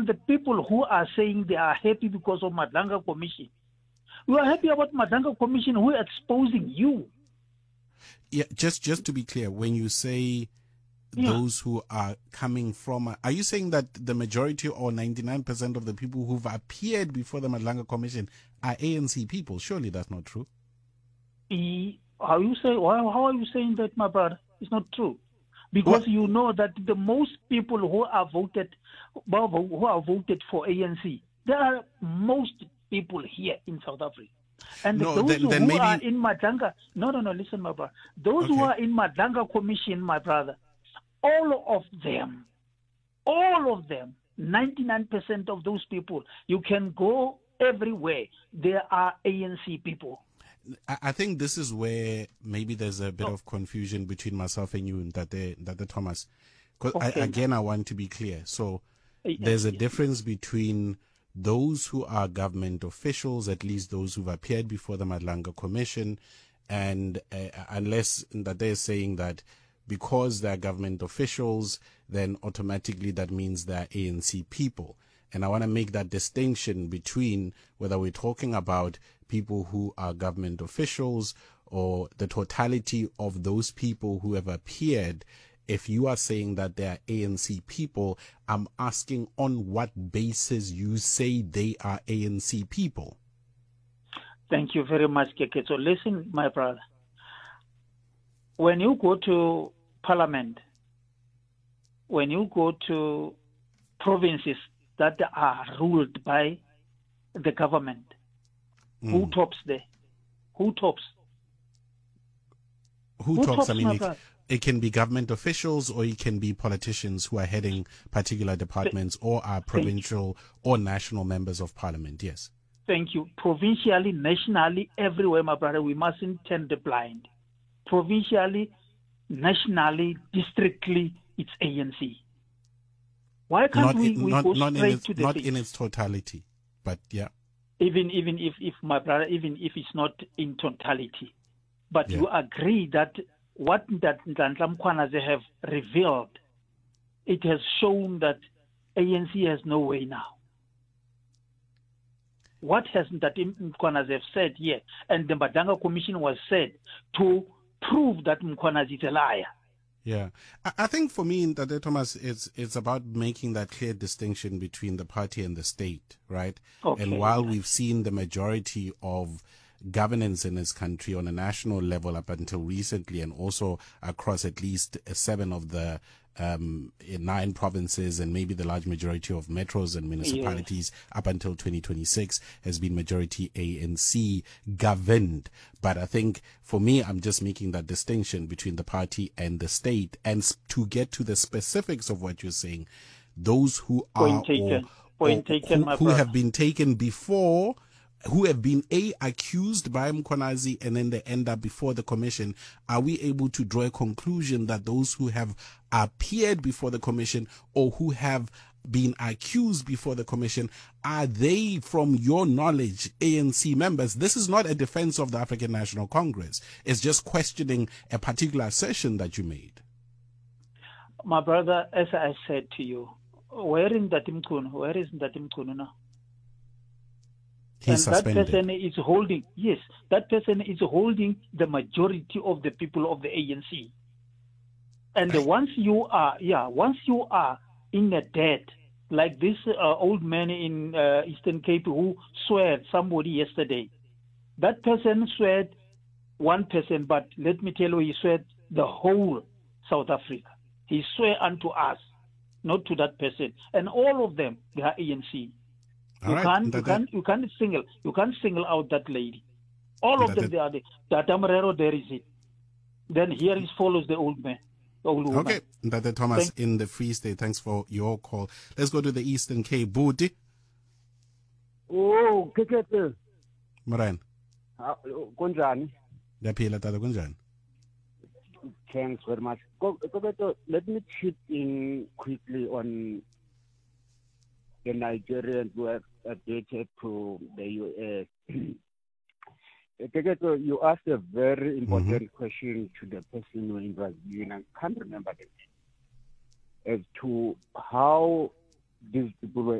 among the people who are saying they are happy because of Madlanga Commission. You are happy about Madlanga Commission who are exposing you. Yeah, just to be clear, when you say those who are coming from, are you saying that the majority or 99% of the people who've appeared before the Madlanga Commission are ANC people? Surely that's not true. How are you saying that, my brother? It's not true. Because you know that the most people who are voted for ANC, there are most people here in South Africa. And those who are in Madlanga, listen, my brother. Those who are in Madlanga Commission, my brother, all of them, 99% of those people, you can go everywhere. They are ANC people. I think this is where maybe there's a bit of confusion between myself and you and Dade Thomas. Because I want to be clear. So there's a difference between those who are government officials, at least those who've appeared before the Madlanga Commission, and unless that they're saying that because they're government officials, then automatically that means they're ANC people. And I want to make that distinction between whether we're talking about people who are government officials or the totality of those people who have appeared. If you are saying that they are ANC people, I'm asking on what basis you say they are ANC people. Thank you very much, Keke. So listen, my brother. When you go to parliament, when you go to provinces that are ruled by the government, who tops there? Who tops? Who tops? I mean, it can be government officials or it can be politicians who are heading particular departments or are provincial or national members of parliament. Yes. Thank you. Provincially, nationally, everywhere, my brother, we mustn't turn the blind. Provincially, nationally, districtly, it's ANC. Why can't we go straight to the not in its totality, but yeah. Even if my brother, even if it's not in totality, but you agree that what that Nhlanhla Mkhwanazi have revealed, it has shown that ANC has no way now. What has that Mkhwanazi have said here, and the Madlanga Commission was said to prove that Mkhwanazi is a liar. Yeah, I think for me, Dade Thomas, it's about making that clear distinction between the party and the state, right? Okay. And while we've seen the majority of governance in this country on a national level up until recently, and also across at least 7 of the 9 provinces and maybe the large majority of metros and municipalities up until 2026 has been majority ANC governed. But I think for me, I'm just making that distinction between the party and the state. And to get to the specifics of what you're saying, those who are who have been taken before, who have been accused by Mkhwanazi and then they end up before the commission, are we able to draw a conclusion that those who have appeared before the commission or who have been accused before the commission, are they, from your knowledge, ANC members? This is not a defense of the African National Congress. It's just questioning a particular assertion that you made. My brother, as I said to you, where is Ndatim Khunu now? He's suspended. That person is holding, that person is holding the majority of the people of the ANC. And once you are in a debt, like this old man in Eastern Cape who swore somebody yesterday, that person swore 1%, but let me tell you, he swore the whole South Africa. He swore unto us, not to that person. And all of them, they are ANC. You can't single out that lady. All of them, they are the Tamarero, there is it. Then here is follows the old man. The old woman. Okay, Dade Thomas in the Free State. Thanks for your call. Let's go to the Eastern Cape. Booty. Oh, Kekete. Moran. Kunjani. Yaphila Tata kunjani? Thanks very much. Kekete, let me chip in quickly on the Nigerians who have updated to the US. You asked a very important question to the person who in Brazil, and I can't remember the name, as to how these people were